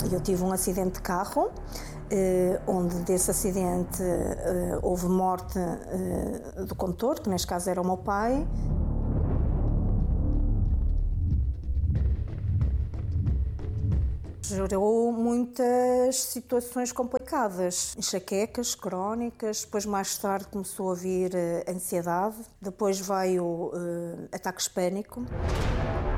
Eu tive um acidente de carro, onde desse acidente houve morte do condutor, que neste caso era o meu pai. Gerou muitas situações complicadas, enxaquecas crónicas, depois mais tarde começou a vir ansiedade, depois veio ataques de pânico.